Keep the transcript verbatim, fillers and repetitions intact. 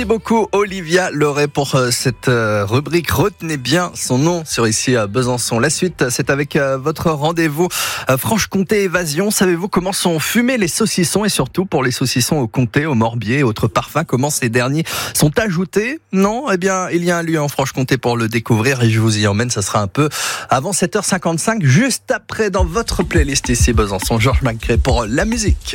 Merci beaucoup Olivia Leray pour euh, cette euh, rubrique. Retenez bien son nom sur ici à Besançon. La suite, c'est avec euh, votre rendez-vous euh, Franche-Comté Évasion. Savez-vous comment sont fumés les saucissons et surtout pour les saucissons au comté, au morbier et autres parfums, comment ces derniers sont ajoutés? Non? Eh bien, il y a un lieu en Franche-Comté pour le découvrir et je vous y emmène. Ça sera un peu avant sept heures cinquante-cinq, juste après dans votre playlist ici Besançon. Georges Macré pour la musique.